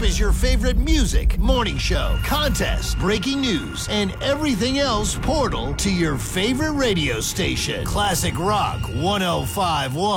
is your favorite music, morning show, contest, breaking news, and everything else portal to your favorite radio station. Classic Rock 105.1.